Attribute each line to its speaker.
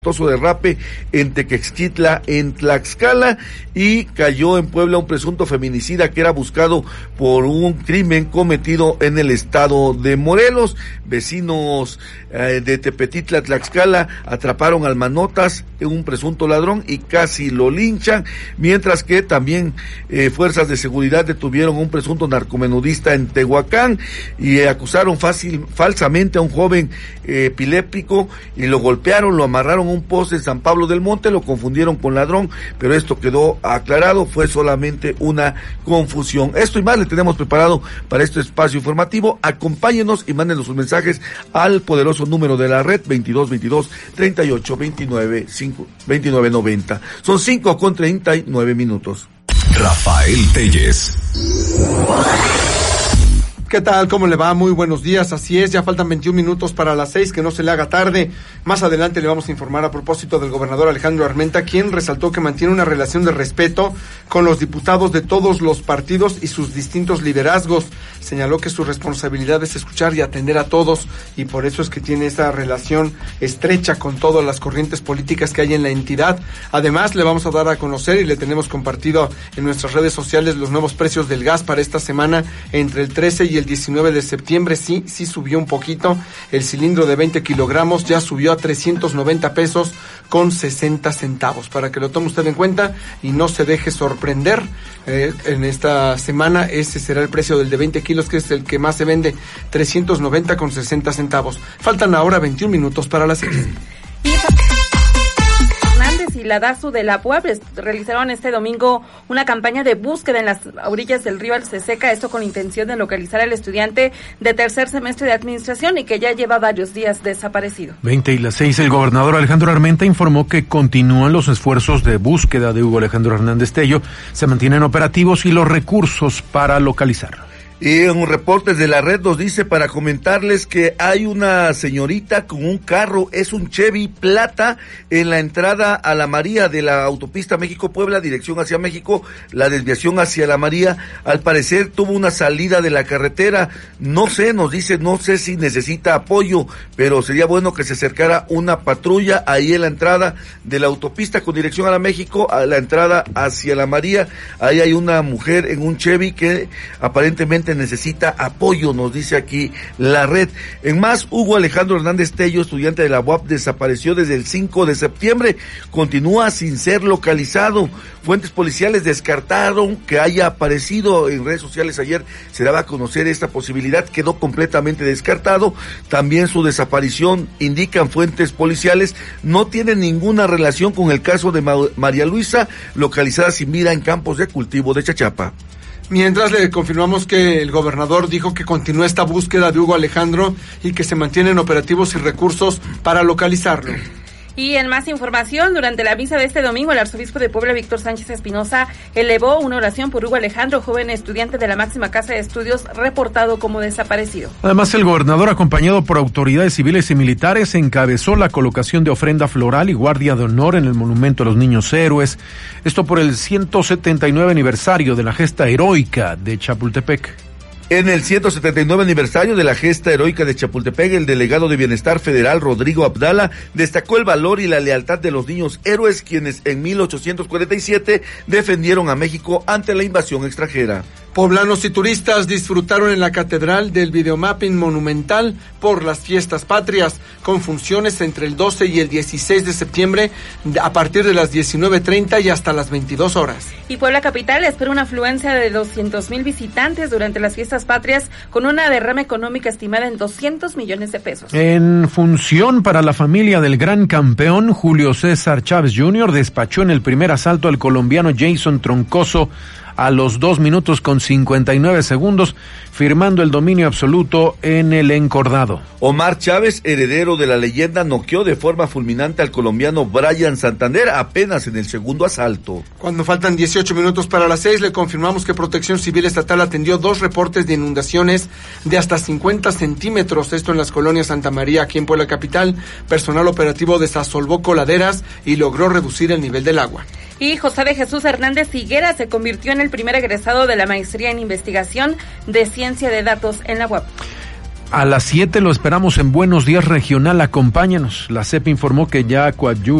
Speaker 1: derrape en Tequexquitla, en Tlaxcala, y cayó en Puebla un presunto feminicida que era buscado por un crimen cometido en el estado de Morelos. Vecinos de Tepetitla, Tlaxcala, atraparon al manotas, un presunto ladrón, y casi lo linchan, mientras que también fuerzas de seguridad detuvieron a un presunto narcomenudista en Tehuacán y acusaron falsamente a un joven epiléptico y lo golpearon, lo amarraron a un poste en San Pablo del Monte, lo confundieron con ladrón, pero esto quedó aclarado, fue solamente una confusión. Esto y más le tenemos preparado para este espacio informativo. Acompáñenos y mándenos sus mensajes al poderoso número de la red 2222-3829-2990. Son 5:39
Speaker 2: Rafael Telles.
Speaker 3: ¿Qué tal? ¿Cómo le va? Muy buenos días. Así es, ya faltan 21 minutos para las 6, que no se le haga tarde. Más adelante le vamos a informar a propósito del gobernador Alejandro Armenta, quien resaltó que mantiene una relación de respeto con los diputados de todos los partidos y sus distintos liderazgos. Señaló que su responsabilidad es escuchar y atender a todos, y por eso es que tiene esa relación estrecha con todas las corrientes políticas que hay en la entidad. Además, le vamos a dar a conocer y le tenemos compartido en nuestras redes sociales los nuevos precios del gas para esta semana entre el 13 y el 19 de septiembre. Sí subió un poquito. El cilindro de 20 kilogramos ya subió a 390 pesos con 60 centavos. Para que lo tome usted en cuenta y no se deje sorprender, en esta semana ese será el precio del de 20 kilos, que es el que más se vende, 390 con 60 centavos. Faltan ahora 21 minutos para las 6.
Speaker 4: Y la DASU de la UAP realizaron este domingo una campaña de búsqueda en las orillas del río Alceseca, esto con intención de localizar al estudiante de tercer semestre de administración y que ya lleva varios días desaparecido.
Speaker 5: 20:06, el gobernador Alejandro Armenta informó que continúan los esfuerzos de búsqueda de Hugo Alejandro Hernández Tello, se mantienen operativos y los recursos para localizarlo.
Speaker 1: Y en un reporte de la red nos dice para comentarles que hay una señorita con un carro, es un Chevy plata, en la entrada a la María de la autopista México-Puebla, dirección hacia México, la desviación hacia la María. Al parecer tuvo una salida de la carretera, no sé, nos dice, no sé si necesita apoyo, pero sería bueno que se acercara una patrulla ahí en la entrada de la autopista con dirección a la México, a la entrada hacia la María. Ahí hay una mujer en un Chevy que aparentemente necesita apoyo, nos dice aquí la red. En más, Hugo Alejandro Hernández Tello, estudiante de la UAP, desapareció desde el 5 de septiembre, continúa sin ser localizado. Fuentes policiales descartaron que haya aparecido en redes sociales. Ayer se daba a conocer esta posibilidad, quedó completamente descartado. También su desaparición, indican fuentes policiales, no tiene ninguna relación con el caso de María Luisa, localizada sin vida en campos de cultivo de Chachapa.
Speaker 3: Mientras le confirmamos que el gobernador dijo que continúa esta búsqueda de Hugo Alejandro y que se mantienen operativos y recursos para localizarlo.
Speaker 4: Y en más información, durante la misa de este domingo, el arzobispo de Puebla, Víctor Sánchez Espinosa, elevó una oración por Hugo Alejandro, joven estudiante de la máxima casa de estudios, reportado como desaparecido.
Speaker 5: Además, el gobernador, acompañado por autoridades civiles y militares, encabezó la colocación de ofrenda floral y guardia de honor en el monumento a los niños héroes. Esto por el 179 aniversario de la gesta heroica de Chapultepec.
Speaker 1: En el 179 aniversario de la gesta heroica de Chapultepec, el delegado de Bienestar Federal, Rodrigo Abdala, destacó el valor y la lealtad de los niños héroes, quienes en 1847 defendieron a México ante la invasión extranjera.
Speaker 3: Poblanos y turistas disfrutaron en la Catedral del videomapping monumental por las fiestas patrias, con funciones entre el 12 y el 16 de septiembre a partir de las 19:30 y hasta las 22 horas.
Speaker 4: Y Puebla Capital espera una afluencia de 200,000 visitantes durante las fiestas patrias, con una derrama económica estimada en 200 millones de pesos.
Speaker 5: En función para la familia del gran campeón, Julio César Chávez Jr. despachó en el primer asalto al colombiano Jason Troncoso a los 2 minutos con 59 segundos, firmando el dominio absoluto en el encordado.
Speaker 1: Omar Chávez, heredero de la leyenda, noqueó de forma fulminante al colombiano Brian Santander apenas en el segundo asalto.
Speaker 3: Cuando faltan 18 minutos para las 6, le confirmamos que Protección Civil Estatal atendió 2 reportes de inundaciones de hasta 50 centímetros, esto en las colonias Santa María, aquí en Puebla Capital. Personal operativo desasolvó coladeras y logró reducir el nivel del agua.
Speaker 4: Y José de Jesús Hernández Higuera se convirtió en el primer egresado de la maestría en investigación de ciencia de datos en la UAP.
Speaker 5: A las 7 lo esperamos en Buenos Días Regional, acompáñanos. La CEP informó que ya coadyuva